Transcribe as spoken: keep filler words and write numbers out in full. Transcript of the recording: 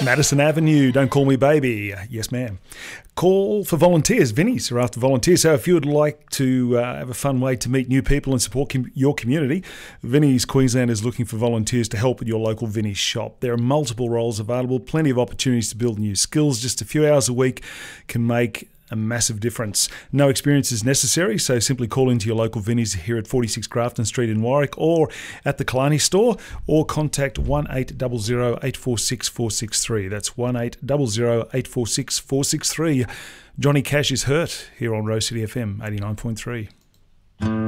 Madison Avenue, don't call me baby. Yes, ma'am. Call for volunteers. Vinnie's are after volunteers. So if you would like to uh, have a fun way to meet new people and support com- your community, Vinnie's Queensland is looking for volunteers to help with your local Vinnie's shop. There are multiple roles available, plenty of opportunities to build new skills. Just a few hours a week can make a massive difference. No experience is necessary, so simply call into your local Vinnie's here at forty-six Grafton Street in Warwick or at the Killarney store, or contact one eight zero zero, eight four six, four six three. That's one eight zero zero, eight four six, four six three. Johnny Cash is Hurt here on Rose City F M eighty-nine point three.